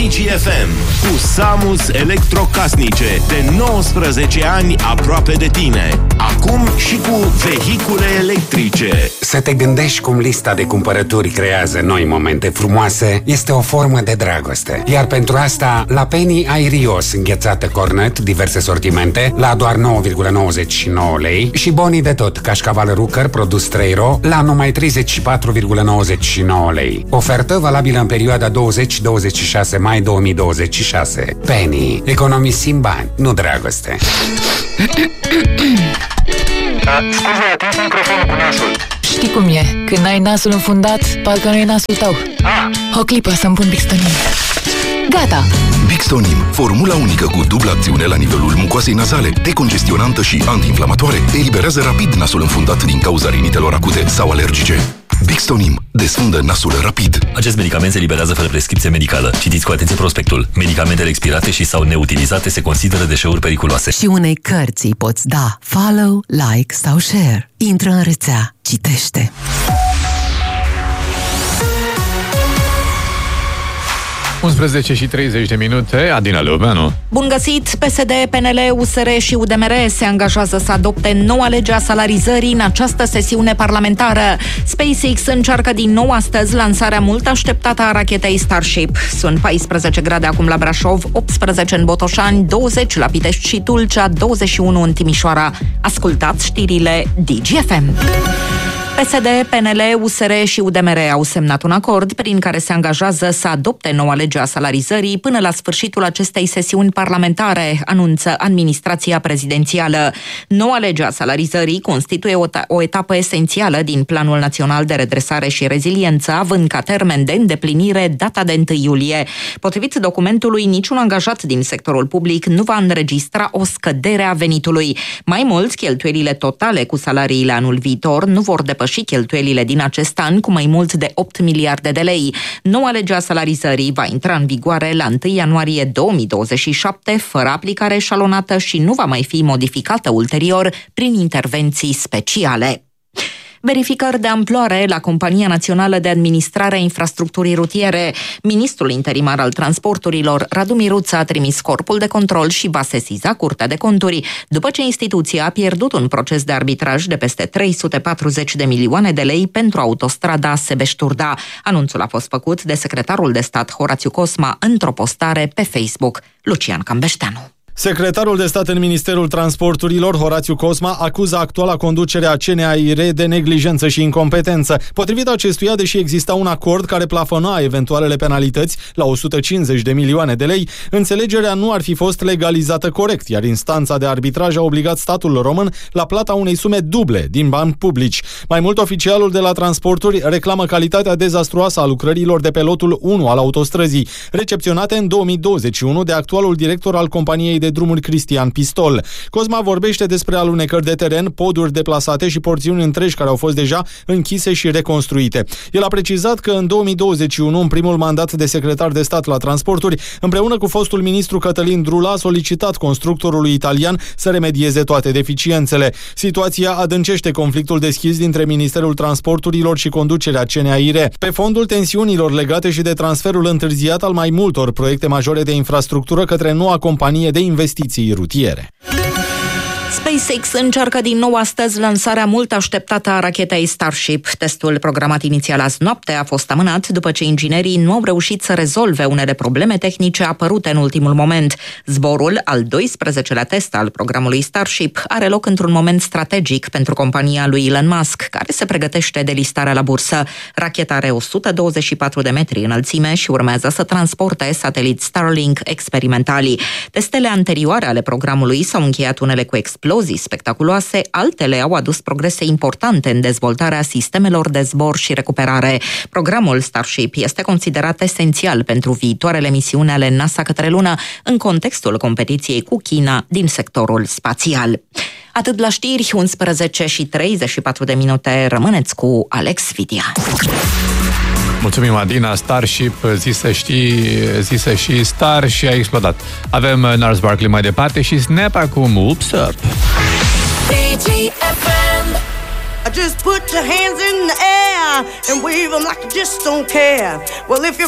DGFM cu Samus Electrocasnice de 19 ani aproape de tine. Acum și cu vehicule electrice. Să te gândești cum lista de cumpărături creează noi momente frumoase este o formă de dragoste. Iar pentru asta, la Penny ai Rios înghețată cornet, diverse sortimente, la doar 9,99 lei și bonii de tot, cașcaval Rucker, produs 3 ro, la numai 34,99 lei. Ofertă valabilă în perioada 20-26 mai 2026. Penny. Economisim bani, nu dragoste. Scuze, atins microfonul cu nasul. Știi cum e? Când ai nasul înfundat, parcă nu e nasul tău. O clipă să-mi pun Bixtonim. Gata! Bixtonim, formula unică cu dublă acțiune la nivelul mucoasei nazale, decongestionantă și anti-inflamatoare, eliberează rapid nasul înfundat din cauza rinitelor acute sau alergice. Bixtonim desfundă nasul rapid. Acest medicament se eliberează fără prescripție medicală. Citiți cu atenție prospectul. Medicamentele expirate și sau neutilizate se consideră deșeuri periculoase. Și unei cărți îi poți da follow, like sau share. Intră în rețea, citește. 11 și 30 de minute, Adina Leobeanu. Bun găsit! PSD, PNL, USR și UDMR se angajează să adopte noua lege a salarizării în această sesiune parlamentară. SpaceX încearcă din nou astăzi lansarea mult așteptată a rachetei Starship. Sunt 14 grade acum la Brașov, 18 în Botoșani, 20 la Pitești și Tulcea, 21 în Timișoara. Ascultați știrile DGFM. PSD, PNL, USR și UDMR au semnat un acord prin care se angajează să adopte noua lege a salarizării până la sfârșitul acestei sesiuni parlamentare, anunță administrația prezidențială. Noua lege a salarizării constituie o etapă esențială din Planul Național de Redresare și Reziliență, având ca termen de îndeplinire data de 1 iulie. Potrivit documentului, niciun angajat din sectorul public nu va înregistra o scădere a venitului. Mai mult, cheltuielile totale cu salariile anul viitor nu vor depăși cheltuielile din acest an cu mai mult de 8 miliarde de lei. Noua lege a salarizării va intra în vigoare la 1 ianuarie 2027, fără aplicare eșalonată și nu va mai fi modificată ulterior prin intervenții speciale. Verificări de amploare la Compania Națională de Administrare a Infrastructurii Rutiere. Ministrul interimar al transporturilor, Radu Miruță, a trimis corpul de control și va sesiza Curtea de Conturi, după ce instituția a pierdut un proces de arbitraj de peste 340 de milioane de lei pentru autostrada Sebeș-Turda. Anunțul a fost făcut de secretarul de stat Horațiu Cosma într-o postare pe Facebook. Lucian Cambeșteanu. Secretarul de stat în Ministerul Transporturilor, Horațiu Cosma, acuză actuala conducere a CNAIR de neglijență și incompetență. Potrivit acestuia, deși exista un acord care plafona eventualele penalități la 150 de milioane de lei, înțelegerea nu ar fi fost legalizată corect, iar instanța de arbitraj a obligat statul român la plata unei sume duble din bani publici. Mai mult, oficialul de la transporturi reclamă calitatea dezastruoasă a lucrărilor de pe lotul 1 al autostrăzii, recepționate în 2021 de actualul director al companiei de drumuri Cristian Pistol. Cosma vorbește despre alunecări de teren, poduri deplasate și porțiuni întregi care au fost deja închise și reconstruite. El a precizat că în 2021, în primul mandat de secretar de stat la transporturi, împreună cu fostul ministru Cătălin Drula, a solicitat constructorului italian să remedieze toate deficiențele. Situația adâncește conflictul deschis dintre Ministerul Transporturilor și conducerea CNAIR, pe fondul tensiunilor legate și de transferul întârziat al mai multor proiecte majore de infrastructură către noua companie de investiții rutiere. SpaceX încearcă din nou astăzi lansarea mult așteptată a rachetei Starship. Testul programat inițial azi noapte a fost amânat după ce inginerii nu au reușit să rezolve unele probleme tehnice apărute în ultimul moment. Zborul, al 12-lea test al programului Starship, are loc într-un moment strategic pentru compania lui Elon Musk, care se pregătește de listarea la bursă. Racheta are 124 de metri înălțime și urmează să transporte sateliți Starlink experimentali. Testele anterioare ale programului s-au încheiat unele cu explozii spectaculoase, altele au adus progrese importante în dezvoltarea sistemelor de zbor și recuperare. Programul Starship este considerat esențial pentru viitoarele misiuni ale NASA către lună în contextul competiției cu China din sectorul spațial. Atât la știri, 11 și 34 de minute, rămâneți cu Alex Vidia. Mulțumim, Adina. Starship, zise și Star și a explodat. Avem Gnarls Barkley mai departe și Snap acum. Oops Up. Just put your hands in the air and wave them like you just don't care. Well, if you're